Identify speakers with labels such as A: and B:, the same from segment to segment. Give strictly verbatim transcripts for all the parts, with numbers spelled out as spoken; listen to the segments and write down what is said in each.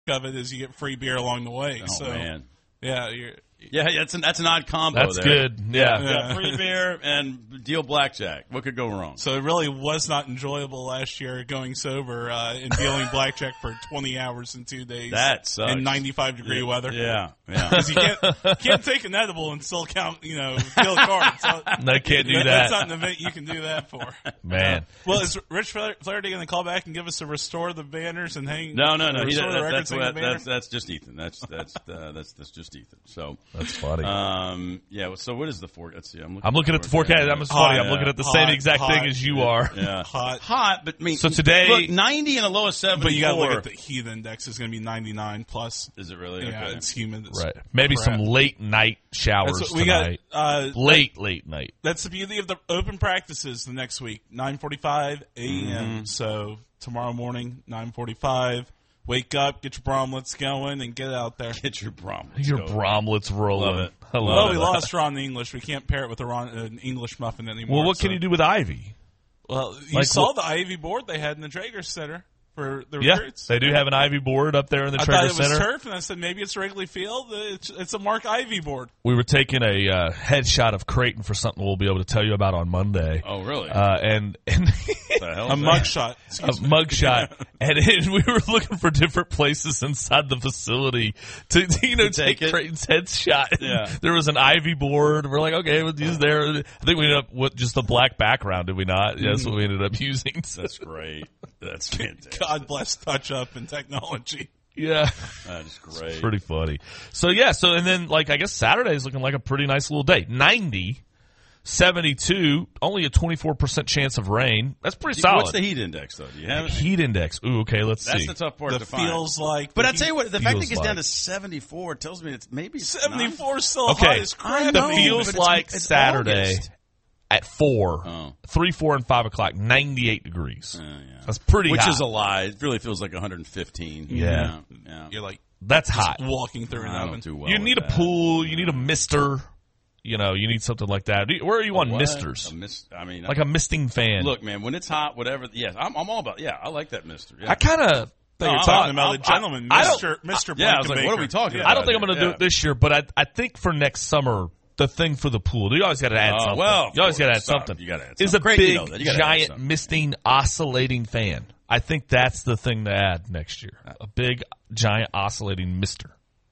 A: of it is you get free beer along the way.
B: Oh,
A: so,
B: man.
A: Yeah, you're,
B: Yeah, that's an, that's an odd combo
C: That's
B: there.
C: good. Yeah.
B: Yeah, yeah, free beer and deal blackjack. What could go wrong?
A: So it really was not enjoyable last year going sober uh, and dealing blackjack for twenty hours in two days.
B: That sucks.
A: In ninety-five degree
B: yeah,
A: weather.
B: Yeah, yeah.
A: Because you can't, can't take an edible and still count, you know, deal cards. So
C: No, can't do
A: that,
C: that.
A: That's not an event you can do that for.
C: Man.
A: Well, is Rich Flaherty going to call back and give us a restore the banners and hang?
B: No, no, no. He,
A: Restore
B: that,
A: the
B: that's,
A: records, hang
B: what,
A: the
B: that's
A: banner?
B: that's just Ethan. That's that's uh, that's that's just Ethan. So
C: That's funny.
B: um, yeah. So what is the forecast? Let's see. I'm looking,
C: I'm looking at the forecast. I'm funny. I'm
B: Yeah.
C: looking at the
A: Hot,
C: same exact
A: hot.
C: thing as you are.
B: Yeah,
A: Hot.
B: hot. But I mean,
C: So today-
B: look, ninety and a low of seventy-four.
A: But you got to look at the heat index is going to be ninety-nine plus.
B: Is it really?
A: Yeah,
B: Okay.
A: it's humid. It's
C: Right. Maybe
A: crap.
C: some late night showers
A: That's what we got.
C: tonight.
A: Uh,
C: late, late night.
A: That's the beauty of the open practices the next week, nine forty-five a.m.
B: Mm-hmm.
A: So tomorrow morning, nine forty-five. Wake up, get your bromlets going, and get out there.
B: Get your problem.
C: Your bromlets rolling.
B: Love it.
C: I love
A: Well,
C: it.
A: we lost Ron the English. We can't pair it with a Ron, an English muffin anymore.
C: Well, what
A: so-
C: can you do with Ivy?
A: Well, you
C: Like
A: saw
C: what-
A: the Ivy board they had in the Traeger Center for the
C: Yeah,
A: recruits.
C: they do have an Ivy board up there in the
A: I
C: Traeger
A: thought it was
C: Center.
A: turf, and I said maybe it's Wrigley Field. It's, it's a Mark Ivy board.
C: We were taking a uh, headshot of Creighton for something we'll be able to tell you about on Monday.
B: Oh, really?
C: Uh, and and
B: the hell
A: A
B: is
A: mug
B: that?
A: shot.
C: a
A: Excuse me.
C: mug shot, and it, we were looking for different places inside the facility to, to, you know
B: To take
C: take,
B: it?
C: Creighton's headshot.
B: Yeah.
C: There was an Ivy board. We're like, okay, we'll use there. I think we ended up with just a black background, did we not? Yeah, that's what we ended up using. So,
B: That's great. That's fantastic.
A: God bless touch up and technology.
C: yeah.
B: That is great.
C: Pretty funny. So yeah, so and then like I guess Saturday is looking like a pretty nice little day. ninety, seventy-two, only a twenty-four percent chance of rain. That's pretty solid.
B: What's the heat index, though? Do you have it?
C: Heat index? Ooh, okay, let's
B: That's
C: see.
B: the tough part
A: The
B: to find.
A: feels like.
B: But
A: the
B: I tell you what, the fact that
C: feels
B: it gets down
C: like-
B: to seventy-four tells me it's maybe it's
A: seventy-four is still
C: Okay,
A: hot as crap.
C: the
B: know,
C: feels
B: but it's-
C: like
B: it's
C: Saturday
B: August.
C: at four,
B: Oh.
C: three, four, and five o'clock, ninety-eight degrees.
B: Uh, yeah.
C: That's pretty
B: Which
C: hot.
B: is a lie. It really feels like one hundred fifteen.
C: Yeah.
B: Yeah. yeah.
A: You're like
C: That's hot.
A: walking through an
B: I
A: oven.
B: don't do well
C: You
B: with
C: need a
B: that.
C: pool. You need a mister. You know, you need something like that. Do you- Where are you on
B: What?
C: misters?
B: A mist, I mean,
C: Like a misting fan.
B: look, man, when it's hot, whatever. Yes, I'm, I'm all about. Yeah, I like that mister. Yeah.
C: I kind of.
A: I thought you were
B: No,
A: talking
B: I'm-
A: about
B: I'm-
A: the gentleman,
C: I don't-
A: Mister Mister
B: yeah, I was
A: Blankenbaker.
B: like, what are we talking
A: Yeah.
B: about?
C: I don't think I'm going to do
B: Yeah.
C: it this year, but I I think for next summer, the thing for the pool, you always got to add
B: Oh,
C: something.
B: well, of
C: you always got to add
B: course. Stop.
C: something.
B: You gotta add
C: Is a
B: something. Great,
C: big,
B: you know that. You gotta add
C: giant,
B: something.
C: misting, oscillating fan. I think that's the thing to add next year. A big, giant, oscillating mister.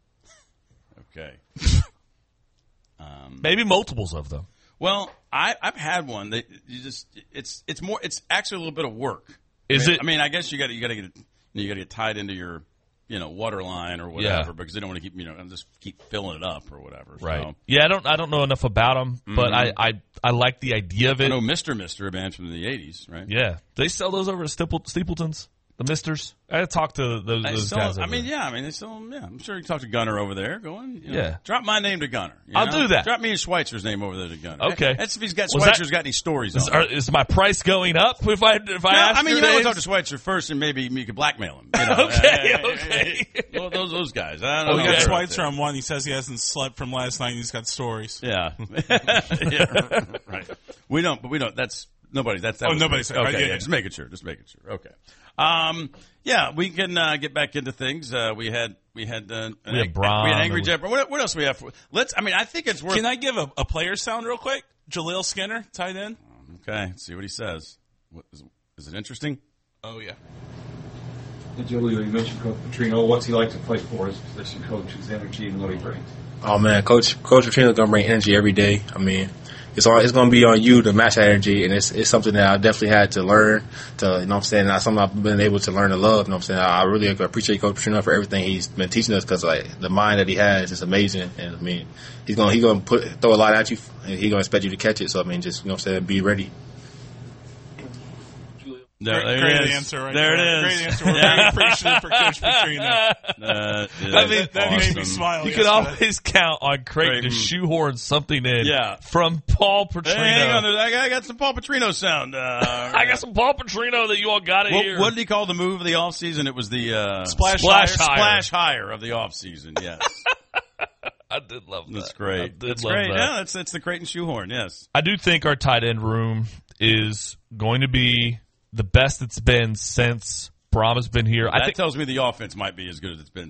B: Okay.
C: Maybe multiples of them.
B: Well, I, I've had one that you just it's it's more it's actually a little bit of work.
C: Is
B: I mean,
C: it-
B: I mean, I guess you got to you got to get it, you got to get tied into your you know water line or whatever
C: Yeah.
B: because they don't want to keep you know just keep filling it up or whatever.
C: Right.
B: So,
C: Yeah, I don't I don't know enough about them, but I, I, I like the idea of
B: I
C: it.
B: know Mister Mister a band from the eighties, right?
C: Yeah. They sell those over at Steeple, Steepleton's, the misters. I talked to those,
B: I,
C: those
B: still,
C: guys.
B: I
C: over
B: mean,
C: there.
B: yeah, I mean, they still, yeah. I'm sure you talk to Gunner over there. Going, you know,
C: Yeah.
B: Drop my name to Gunner. you
C: I'll
B: know?
C: do that.
B: Drop me and Schweitzer's name over there to Gunner.
C: Okay.
B: That's if he's got
C: Was that-
B: Schweitzer's got any stories
C: Is,
B: on.
C: are,
B: it.
C: is my price going up if I if I
B: No,
C: ask
B: I mean,
C: your
B: you might want
C: names?
B: to talk to Schweitzer first, and maybe you could blackmail him. You know?
C: Okay,
B: Uh,
C: okay.
B: Well, those those guys. I don't
A: We
B: know.
A: got
B: They're out
A: Schweitzer
B: there.
A: on one. He says he hasn't slept from last night. And he's got stories.
B: Yeah. yeah. Right. We don't, but we don't. That's nobody. That's that
A: Oh,
B: was
A: nobody
B: great.
A: said-
B: Okay.
A: right, yeah,
B: yeah,
A: yeah.
B: Just making sure. Just making sure. Okay. Um. Yeah, we can uh, get back into things. Uh, we had we had uh, an
C: We had
B: ang-
C: Braun,
B: we had Angry
C: and we-
B: Jeff. What, what else we have? For, let's. I mean, I think it's worth.
A: Can I give a, a player sound real quick? Jaleel Skinner, tight end.
B: Okay. Let's see what he says. What, is, is it interesting?
A: Oh yeah.
D: Hey, Julio, you mentioned Coach Petrino. What's he like to play for? His position coach, his energy, and what he brings.
E: Oh man, Coach Coach Petrino's gonna bring energy every day. I mean, it's all it's gonna be on you to match that energy, and it's it's something that I definitely had to learn. To you know, what I'm saying that's something I've been able to learn to love. You know, what I'm saying I really appreciate Coach Petrino for everything he's been teaching us because like the mind that he has is amazing, and I mean he's gonna he's gonna put throw a lot at you, and he's gonna expect you to catch it. So I mean, just you know, what I'm saying be ready.
B: There,
A: Great,
B: there
A: great
B: it is.
A: answer right
B: there.
A: there.
B: It is.
A: Great answer. We're very appreciative for Coach Petrino.
B: That is
C: I mean,
A: That made me
B: awesome.
A: smile.
C: You can
A: yesterday.
C: always count on Creighton to
B: Creighton.
C: shoehorn something in
B: Yeah.
C: from Paul
B: Hey,
C: Petrino.
B: hang on, I got, I got some Paul Petrino sound. Uh,
C: I got some Paul Petrino that you all got to
B: What,
C: hear.
B: what did he call the move of the offseason? It was the uh,
A: Splash
C: Splash
A: higher.
C: higher.
B: splash higher of the offseason. Yes,
C: I did love that.
B: that's
C: I
B: great.
C: did
B: That's
C: love
B: great.
C: that.
B: Yeah, that's that's the Creighton shoehorn. Yes.
C: I do think our tight end room is going to be the best it's been since Brahma's been here.
B: That
C: I think
B: tells me the offense might be as good as it's been